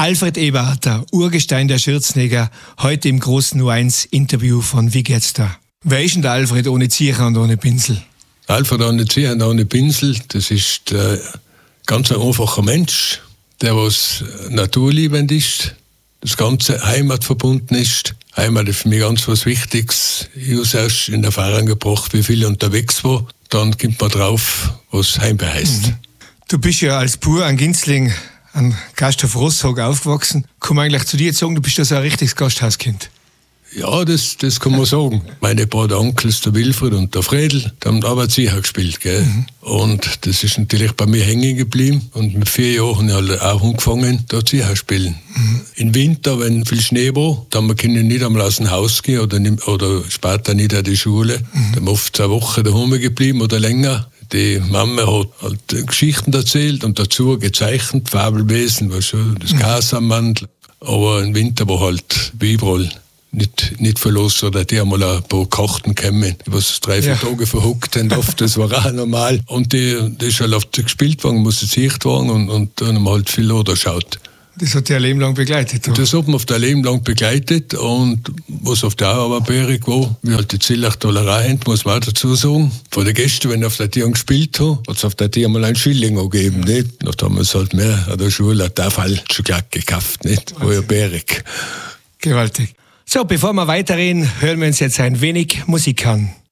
Alfred Eberharter, Urgestein der Schürzenjäger, heute im großen U1-Interview von Wie geht's da? Wer ist denn der Alfred ohne Zieher und ohne Pinsel? Alfred ohne Zieher und ohne Pinsel, das ist ganz ein einfacher Mensch, der was naturliebend ist, das Ganze heimatverbunden ist. Heimat ist für mich ganz was Wichtiges. Ich habe erst in Erfahrung gebracht, wie viel ich unterwegs war. Dann kommt man drauf, was Heimweh heißt. Du bist ja als Bauer an Ginzling, an Gasthof Rosshoek aufgewachsen. Kann man eigentlich zu dir sagen, du bist ja so ein richtiges Gasthauskind? Ja, das kann man sagen. Meine beiden Onkels, der Wilfried und der Fredel, die haben aber Zieher gespielt. Gell? Und das ist natürlich bei mir hängen geblieben. Und mit 4 Jahren habe ich auch angefangen, da Zieher zu spielen. Im Winter, wenn viel Schnee war, dann können wir nicht einmal aus dem Haus gehen oder später nicht an die Schule. Dann haben wir oft 2 Wochen daheim geblieben oder länger. Die Mama hat halt Geschichten erzählt und dazu gezeichnet, Fabelwesen, das Kasamandel. Aber im Winter war halt wie überall nicht viel los, oder die einmal ein paar Karten gekommen, was 3-4 Tage verhuckt haben, oft, das war auch normal. Und die ist halt oft gespielt worden, musiziert worden und dann haben wir halt viel oder schaut. Das hat dich ein Leben lang begleitet, oder? Das hat mich auf der Leben lang begleitet, und was auf der Auerberg war, wie halt die Zillachtalerei haben, muss man auch dazu sagen. Von den Gästen, wenn ich auf der Tier gespielt habe, hat es auf der Tier mal einen Schilling gegeben, nicht? Dann haben wir es halt mehr an der Schule, der Fall schon gleich gekauft, nicht? War ja Berg. Gewaltig. So, bevor wir weiterreden, hören wir uns jetzt ein wenig Musik an.